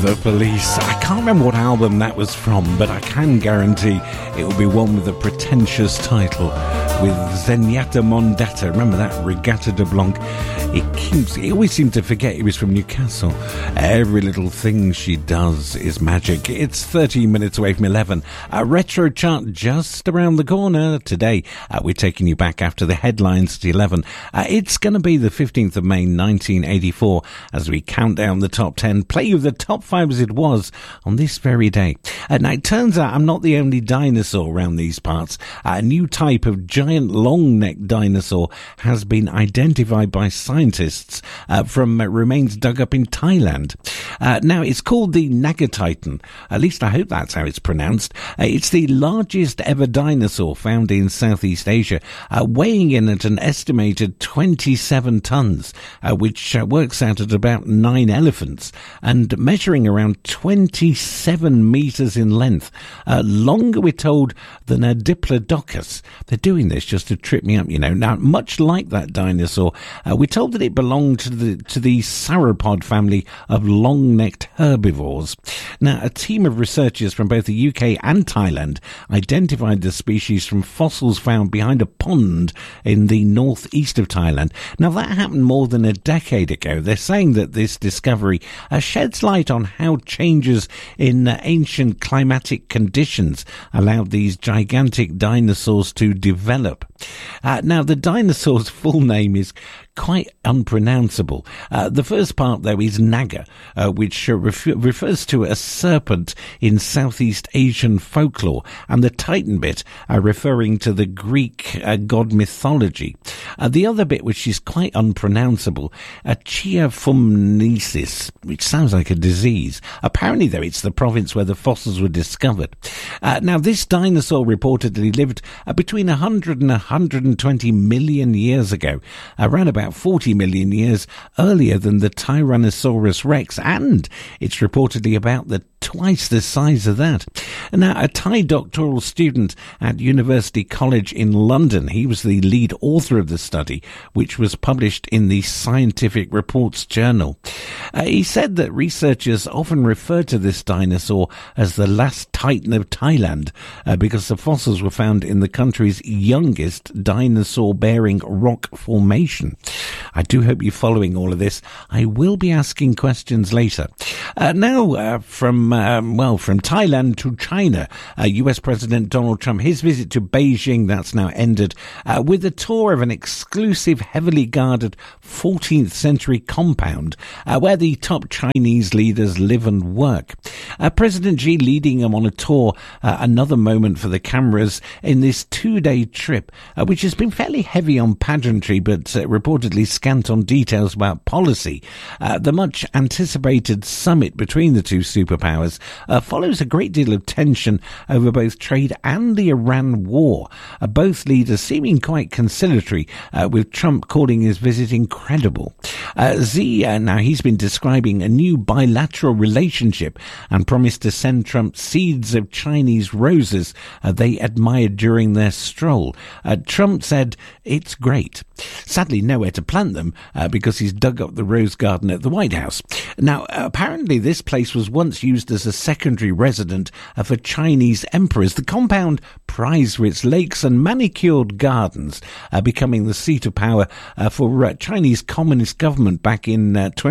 The Police. I can't remember what album that was from, but I can guarantee it will be one with a pretentious title, with Zenyatta Mondatta. Remember that? Regatta de Blanc. He always seemed to forget he was from Newcastle. Every little thing she does is magic. It's 13 minutes away from 11. A retro chart just around the corner. Today, we're taking you back after the headlines at 11. It's going to be the 15th of May 1984 as we count down the top 10. Play you the top 5 as it was on this very day. Now, it turns out I'm not the only dinosaur around these parts. A new type of giant long-necked dinosaur has been identified by scientists from remains dug up in Thailand. Now, it's called the Nagatitan. At least I hope that's how it's pronounced. It's the largest ever dinosaur found in Southeast Asia, weighing in at an estimated 27 tons, which works out at about 9 elephants, and measuring around 27 meters in length. Longer, we're told, than a Diplodocus. They're doing this just to trip me up, you know. Now, much like that dinosaur, we're told that it belonged to the sauropod family of long-necked herbivores. Now, a team of researchers from both the UK and Thailand identified the species from fossils found behind a pond in the northeast of Thailand. Now, that happened more than a decade ago. They're saying that this discovery sheds light on how changes in ancient climatic conditions allowed these gigantic dinosaurs to develop. Now, the dinosaur's full name is quite unpronounceable. The first part, though, is Naga, which refers to a serpent in Southeast Asian folklore, and the Titan bit referring to the Greek god mythology. The other bit, which is quite unpronounceable, Chiaphumnesis, which sounds like a disease. Apparently, though, it's the province where the fossils were discovered. Now, this dinosaur reportedly lived between 100 and 120 million years ago, around about 40 million years earlier than the Tyrannosaurus rex, and it's reportedly about twice the size of that. Now, a Thai doctoral student at University College in London, he was the lead author of the study, which was published in the Scientific Reports journal. He said that researchers often refer to this dinosaur as the last titan of Thailand, because the fossils were found in the country's youngest dinosaur-bearing rock formation. I do hope you're following all of this. I will be asking questions later. Now, from Thailand to China, US President Donald Trump, his visit to Beijing, that's now ended, with a tour of an exclusive, heavily guarded 14th century compound where the top Chinese leaders live and work. President Xi leading him on a tour, another moment for the cameras in this 2-day trip, which has been fairly heavy on pageantry, but reportedly scant on details about policy. The much anticipated summit between the two superpowers follows a great deal of tension over both trade and the Iran war. Both leaders seeming quite conciliatory, with Trump calling his visit incredible. Xi, now he's been describing a new bilateral relationship and promised to send Trump seeds of Chinese roses they admired during their stroll. Trump said, "It's great." Sadly, nowhere to plant them because he's dug up the rose garden at the White House. Now, apparently this place was once used as a secondary residence for Chinese emperors. The compound, prized for its lakes and manicured gardens, becoming the seat of power for Chinese Communist government back in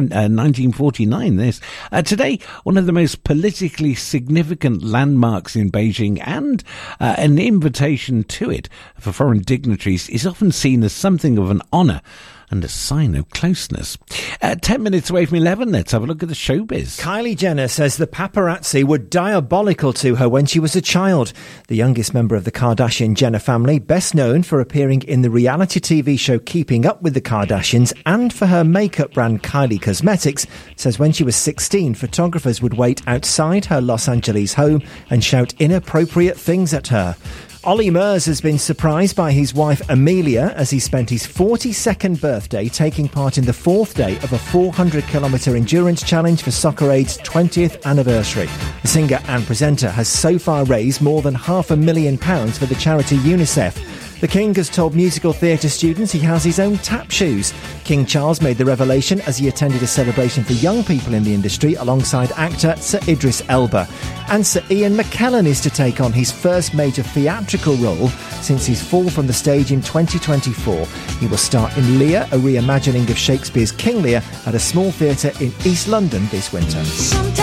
1949. Today, one of the most politically significant landmarks in Beijing, and an invitation to it for foreign dignitaries is often seen as something of an honour and a sign of closeness. 10 minutes away from 11, let's have a look at the showbiz. Kylie Jenner says the paparazzi were diabolical to her when she was a child. The youngest member of the Kardashian-Jenner family, best known for appearing in the reality TV show Keeping Up with the Kardashians and for her makeup brand Kylie Cosmetics, says when she was 16, photographers would wait outside her Los Angeles home and shout inappropriate things at her. Ollie Murs has been surprised by his wife Amelia as he spent his 42nd birthday taking part in the 4th day of a 400-kilometre endurance challenge for Soccer Aid's 20th anniversary. The singer and presenter has so far raised more than £500,000 for the charity UNICEF. The King has told musical theatre students he has his own tap shoes. King Charles made the revelation as he attended a celebration for young people in the industry alongside actor Sir Idris Elba. And Sir Ian McKellen is to take on his first major theatrical role since his fall from the stage in 2024. He will star in Lear, a reimagining of Shakespeare's King Lear, at a small theatre in East London this winter.